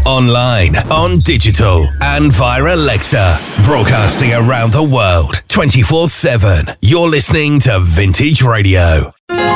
online, on digital, and via Alexa. Broadcasting around the world, 24/7. You're listening to Vintage Radio.